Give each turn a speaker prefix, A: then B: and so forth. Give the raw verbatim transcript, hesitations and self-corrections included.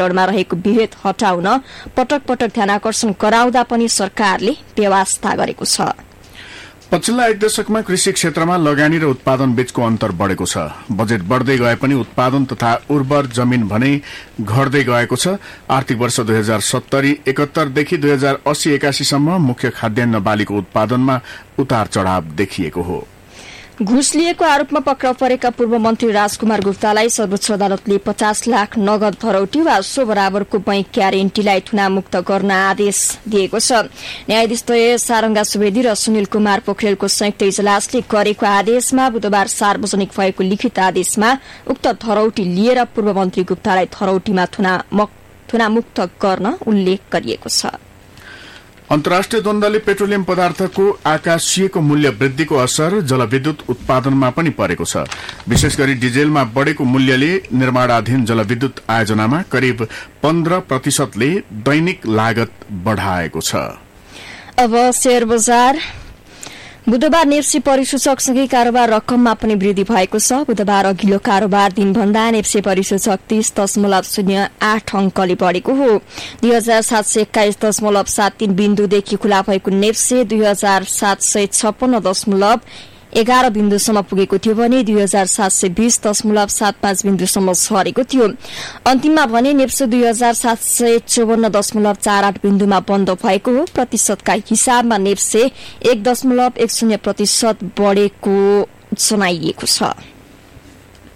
A: नियन्त्रणमा रहेको विभेद हटाउन पटक पटक ध्यानाकर्षण गराउँदा पनि सरकारले व्यवस्था गरेको छ।
B: पछिल्ला एक दशकमा कृषि क्षेत्रमा लगानी र उत्पादन बीचको अन्तर बढ़ेको छ। बजेट बढ़दै गए पनि उत्पादन तथा उर्वर जमिन भने घट्दै गएको छ। आर्थिक वर्ष दुई हजार सत्तरी एकहत्तरदेखि दुई हजार अस्सी एकासीसम्म मुख्य खाद्यान्न बालीको उत्पादनमा उतार चढ़ाव देखिएको हो।
A: घुस लिएको आरोपमा पक्राउ परेका पूर्व मन्त्री राजकुमार गुप्तालाई सर्वोच्च अदालतले पचास लाख नगद धरौटी वा सो बराबरको बैंक ग्यारेन्टीलाई थुनामुक्त गर्न आदेश दिएको छ। न्यायाधीश द्वय सारंगा सुवेदी र सुनिल कुमार पोखरेलको संयुक्त इजलासले गरेको आदेशमा बुधबार सार्वजनिक भएको लिखित आदेशमा उक्त धरौटी लिएर पूर्व मन्त्री गुप्तालाई धरौटीमा थुनामुक्त गर्न उल्लेख गरिएको छ।
B: अन्तर्राष्ट्रिय द्वन्द्वले पेट्रोलियम पदार्थको आकाशीयको मूल्य वृद्धिको असर जलविद्युत उत्पादनमा पनि परेको छ। विशेष गरी डिजेलमा बढ़ेको मूल्यले निर्माणाधीन जलविद्युत आयोजनामा करिब पन्ध्र प्रतिशतले दैनिक लागत बढ़ाएको छ।
A: अब शेयर बजार बुधबार नेप्सी परिसूचकसँगै कारोबार रकममा पनि वृद्धि भएको छ। बुधबार अघिल्लो कारोबार दिनभन्दा नेप्सी परिसूचक तीस दशमलव शून्य आठ अंकले बढ़ेको हो। दुई हजार सात सय एक्काइस दशमलव सात तीन बिन्दुदेखि खुला भएको नेप्से दुई हजार सात सय छप्पन्न दशमलव एघार बिन्दुसम्म पुगेको थियो भने दुई हजार सात सय बीस दशमलव सात पाँच बिन्दुसम्म झरेको थियो। अन्तिममा भने नेप्से दुई हजार सात सय चौवन्न दशमलव चार आठ बिन्दुमा बन्द भएको हो। प्रतिशतका हिसाबमा नेप्से एक दशमलव एक शून्य प्रतिशत बढ़ेको जनाइएको छ।